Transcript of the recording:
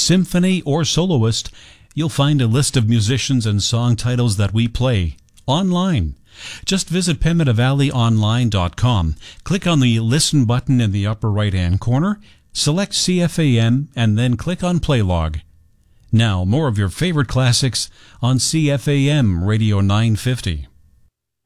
symphony, or soloist, you'll find a list of musicians and song titles that we play online. Just visit PimetaValleyOnline.com, click on the Listen button in the upper right-hand corner, select CFAM, and then click on Play Log. Now, more of your favorite classics on CFAM Radio 950.